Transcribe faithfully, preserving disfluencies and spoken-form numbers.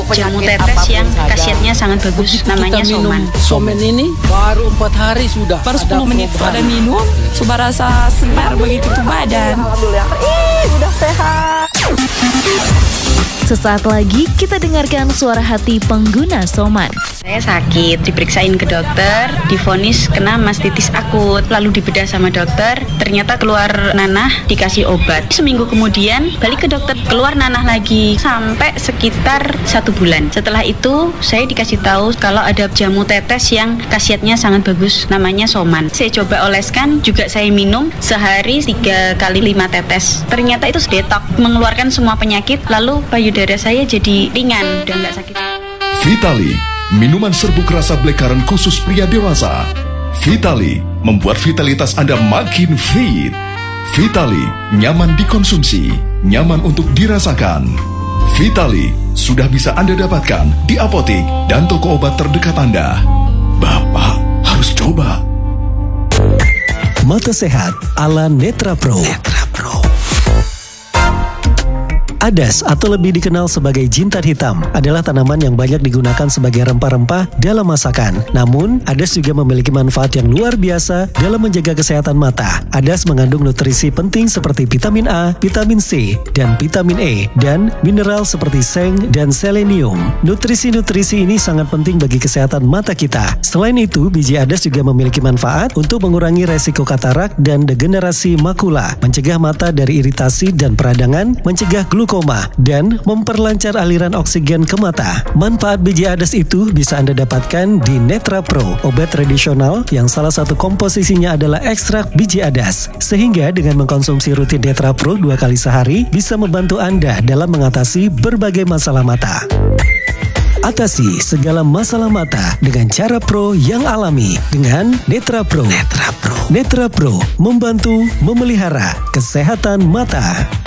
jamu tetes yang khasiatnya sangat bagus, namanya Soman. Soman ini baru empat hari sudah. Baru sepuluh menit sudah minum, sudah rasa segar begitu tuh badan. Alhamdulillah, ih udah sehat. Sesaat lagi kita dengarkan suara hati pengguna Soman. Saya sakit, diperiksain ke dokter, divonis kena mastitis akut. Lalu dibedah sama dokter, ternyata keluar nanah, dikasih obat. Seminggu kemudian balik ke dokter, keluar nanah lagi. Sampai sekitar satu bulan. Setelah itu saya dikasih tahu kalau ada jamu tetes yang khasiatnya sangat bagus, namanya Soman. Saya coba oleskan, juga saya minum sehari tiga kali lima tetes. Ternyata itu detox, mengeluarkan semua penyakit. Lalu payudara saya jadi ringan, udah nggak sakit. Vitali, minuman serbuk rasa blackcurrant khusus pria dewasa. Vitali membuat vitalitas Anda makin fit. Vitali nyaman dikonsumsi, nyaman untuk dirasakan. Vitali sudah bisa Anda dapatkan di apotik dan toko obat terdekat Anda. Bapak harus coba. Mata sehat ala Netra Pro. Netra Pro. Adas atau lebih dikenal sebagai jintan hitam adalah tanaman yang banyak digunakan sebagai rempah-rempah dalam masakan. Namun, adas juga memiliki manfaat yang luar biasa dalam menjaga kesehatan mata. Adas mengandung nutrisi penting seperti vitamin A, vitamin C, dan vitamin E, dan mineral seperti seng dan selenium. Nutrisi-nutrisi ini sangat penting bagi kesehatan mata kita. Selain itu, biji adas juga memiliki manfaat untuk mengurangi resiko katarak dan degenerasi makula, mencegah mata dari iritasi dan peradangan, mencegah glukoma, dan memperlancar aliran oksigen ke mata. Manfaat biji adas itu bisa Anda dapatkan di Netra Pro, obat tradisional yang salah satu komposisinya adalah ekstrak biji adas. Sehingga dengan mengkonsumsi rutin Netra Pro dua kali sehari bisa membantu Anda dalam mengatasi berbagai masalah mata. Atasi segala masalah mata dengan cara pro yang alami dengan Netra Pro. Netra Pro. Netra Pro membantu memelihara kesehatan mata.